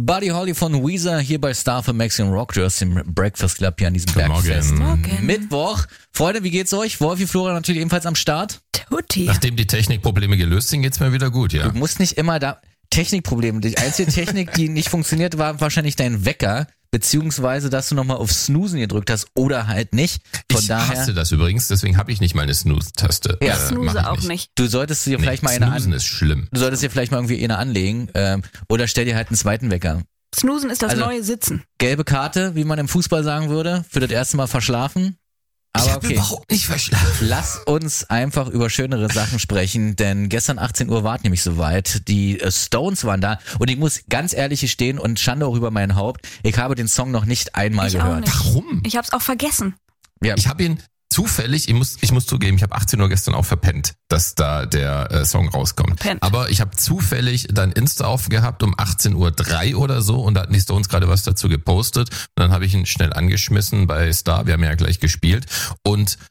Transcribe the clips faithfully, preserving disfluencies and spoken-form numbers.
Buddy Holly von Weezer hier bei Star für Maxi und Rock. Du hast den Breakfast Club hier an diesem Bergfest. Morgen. Mittwoch. Freunde, wie geht's euch? Wolfi, Florian natürlich ebenfalls am Start. Tutti. Nachdem die Technikprobleme gelöst sind, geht's mir wieder gut, ja. Du musst nicht immer da... Technikprobleme. Die einzige Technik, die nicht funktioniert, war wahrscheinlich dein Wecker, beziehungsweise, dass du nochmal auf Snoozen gedrückt hast oder halt nicht. Von ich daher, hasse das übrigens, deswegen habe ich nicht mal eine Snooze-Taste. Ja, Ich äh, snooze mach ich auch nicht. nicht. du solltest dir Nee, vielleicht mal eine Snoozen an, ist schlimm. du solltest dir vielleicht mal irgendwie eine anlegen, ähm, oder stell dir halt einen zweiten Wecker. Snoozen ist das Also- neue Sitzen. Gelbe Karte, wie man im Fußball sagen würde, für das erste Mal verschlafen. ich Aber habe okay. überhaupt nicht verschlafen. Lass uns einfach über schönere Sachen sprechen, denn gestern achtzehn Uhr war es nämlich soweit. Die äh, Stones waren da und ich muss ganz ehrlich gestehen und Schande auch über mein Haupt, ich habe den Song noch nicht einmal Ich auch gehört. nicht. Warum? Ich hab's auch vergessen. Ja, Ich habe ihn zufällig, ich muss, ich muss zugeben, ich habe achtzehn Uhr gestern auch verpennt, dass da der äh, Song rauskommt. Verpennt. Aber ich habe zufällig dann Insta aufgehabt um achtzehn Uhr drei oder so und da hatten die Stones gerade was dazu gepostet. Und dann habe ich ihn schnell angeschmissen bei Star, wir haben ja gleich gespielt. Und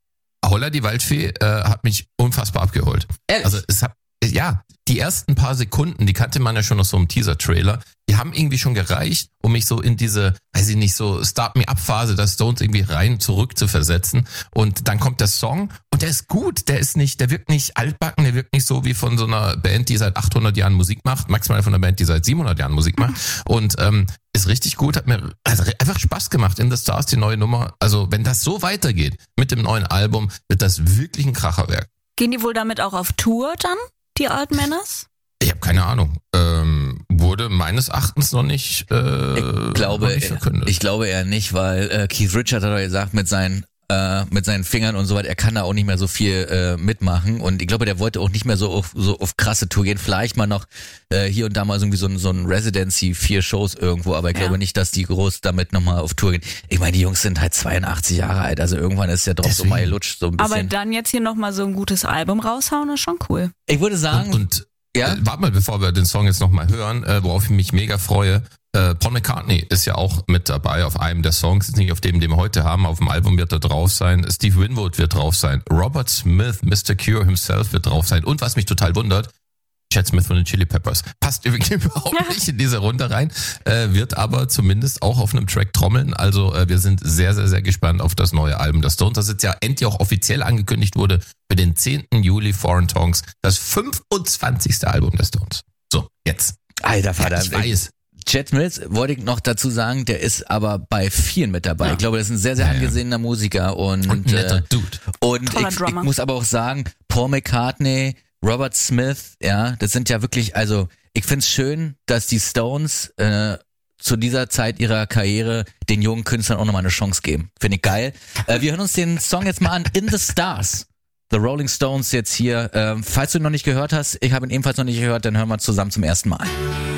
Holla die Waldfee äh, hat mich unfassbar abgeholt. Ehrlich? Also es hat, ja, die ersten paar Sekunden, die kannte man ja schon aus so einem Teaser-Trailer, die haben irgendwie schon gereicht, um mich so in diese, weiß ich nicht, so Start-Me-Up-Phase der Stones irgendwie rein zurück zu versetzen. Und dann kommt der Song und der ist gut, der ist nicht, der wirkt nicht altbacken, der wirkt nicht so wie von so einer Band, die seit achthundert Jahren Musik macht, maximal von einer Band, die seit siebenhundert Jahren Musik macht. Und ähm, ist richtig gut, hat mir also einfach Spaß gemacht. In the Stars, die neue Nummer. Also wenn das so weitergeht mit dem neuen Album, wird das wirklich ein Kracherwerk. Gehen die wohl damit auch auf Tour dann, die Old Manners? Ich habe keine Ahnung. Ähm, wurde meines Erachtens noch nicht, äh, ich glaube, noch nicht verkündet. ich glaube eher nicht, weil äh, Keith Richards hat doch gesagt, mit seinen äh, mit seinen Fingern und so weiter, er kann da auch nicht mehr so viel äh, mitmachen und ich glaube, der wollte auch nicht mehr so auf, so auf krasse Tour gehen, vielleicht mal noch äh, hier und da mal so irgendwie so ein, so ein Residency, vier Shows irgendwo, aber ich Ja. glaube nicht, dass die groß damit nochmal auf Tour gehen. Ich meine, die Jungs sind halt zweiundachtzig Jahre alt, also irgendwann ist der Drop so Deswegen. mal lutscht so ein bisschen. Aber dann jetzt hier nochmal so ein gutes Album raushauen, ist schon cool. Ich würde sagen, Und, und ja, äh, warte mal, bevor wir den Song jetzt nochmal hören, äh, worauf ich mich mega freue. Äh, Paul McCartney ist ja auch mit dabei auf einem der Songs, ist nicht auf dem, den wir heute haben. Auf dem Album wird er drauf sein. Steve Winwood wird drauf sein. Robert Smith, Mister Cure himself wird drauf sein. Und was mich total wundert, Chad Smith von den Chili Peppers. Passt übrigens überhaupt Ja. nicht in diese Runde rein, äh, wird aber zumindest auch auf einem Track trommeln. Also äh, wir sind sehr, sehr, sehr gespannt auf das neue Album der Stones, das jetzt ja endlich auch offiziell angekündigt wurde für den zehnten Juli, Foreign Tongues, das fünfundzwanzigste Album der Stones. So, jetzt. alter Vater, Ja, ich weiß. Chad Smith, wollte ich noch dazu sagen, der ist aber bei vielen mit dabei. Ja. Ich glaube, das ist ein sehr, sehr Ja, ja. angesehener Musiker und, Und ein netter äh, Dude. und Toller ich, ich Drummer. muss aber auch sagen, Paul McCartney, Robert Smith, ja, das sind ja wirklich, also ich find's schön, dass die Stones äh, zu dieser Zeit ihrer Karriere den jungen Künstlern auch nochmal eine Chance geben. Finde ich geil. Äh, wir hören uns den Song jetzt mal an, In the Stars. The Rolling Stones jetzt hier. Ähm, falls du ihn noch nicht gehört hast, ich habe ihn ebenfalls noch nicht gehört, dann hören wir zusammen zum ersten Mal.